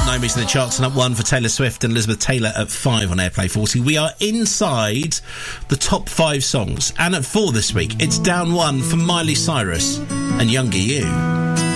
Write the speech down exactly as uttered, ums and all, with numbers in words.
Nine weeks in the charts and up one for Taylor Swift and Elizabeth Taylor at five on Airplay forty. We are inside the top five songs, and at four this week, it's down one for Miley Cyrus and Younger You.